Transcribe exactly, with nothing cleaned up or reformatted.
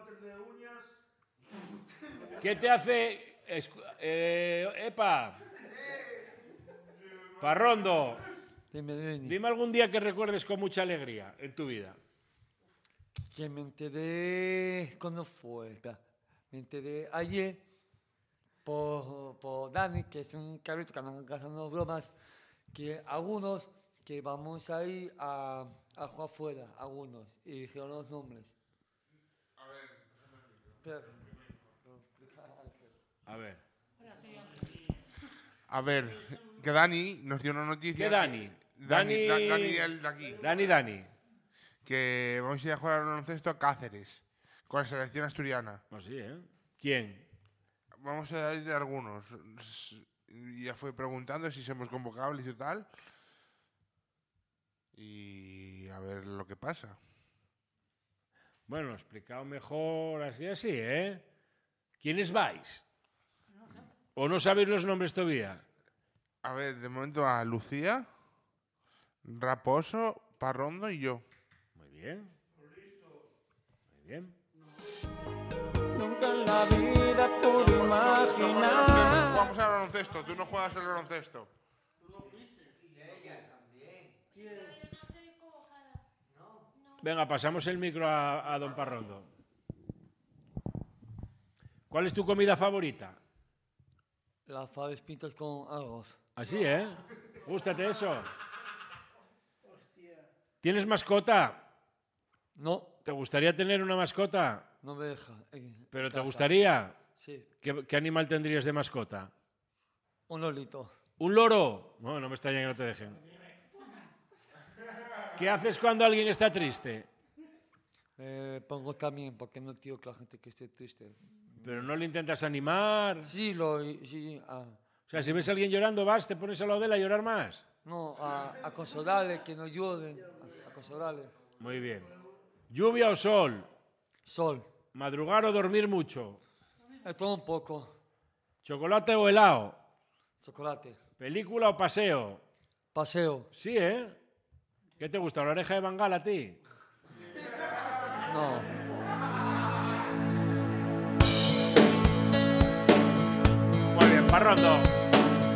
cortes de uñas. ¿Qué te hace... Eh, epa. Parrondo. Dime algún día que recuerdes con mucha alegría en tu vida. Que me enteré... ¿Cuándo fue? Me enteré ayer por, por Dani, que es un cabrito que andan gastando bromas, que algunos que vamos a ir a, a jugar fuera, algunos, y dijeron los nombres. A ver, Pero, a ver. A ver, que Dani nos dio una noticia. ¿Qué Dani? Dani, Dani, da, Dani el de aquí. Dani, Dani. Que vamos a ir a jugar al baloncesto a Cáceres, con la selección asturiana. Pues sí, ¿eh? ¿Quién? Vamos a ir a algunos. Y ya fue preguntando si somos convocables y tal. Y a ver lo que pasa. Bueno, explicado mejor así, así, ¿eh? ¿Quiénes vais? ¿O no sabéis los nombres todavía? A ver, de momento a Lucía, Raposo, Parrondo y yo. Muy bien. Muy bien. Nunca en la vida pude imaginar. Jugamos al baloncesto, tú no juegas al baloncesto. Venga, pasamos el micro a, a don Parrondo. ¿Cuál es tu comida favorita? las faves pintas con arroz. Así, ¿eh? ¿Gústate eso? ¿Tienes mascota? No. ¿Te gustaría tener una mascota? No me deja. ¿Pero te gustaría? Sí. ¿Qué, ¿Qué animal tendrías de mascota? Un lolito. ¿Un loro? No, no me extraña que no te dejen. ¿Qué haces cuando alguien está triste? Eh, pongo también, porque no quiero que la gente que esté triste. ¿Pero no le intentas animar? Sí, lo... Sí, ah. O sea, si ves a alguien llorando, vas, te pones al lado de él a llorar más. No, a, a consolarle, que no lloren. A, a consolarle. Muy bien. ¿Lluvia o sol? Sol. ¿Madrugar o dormir mucho? Es todo un poco. ¿Chocolate o helado? Chocolate. ¿Película o paseo? Paseo. Sí, ¿eh? ¿Qué te gusta, la oreja de Bangal a ti? No. Muy bien, Parrondo.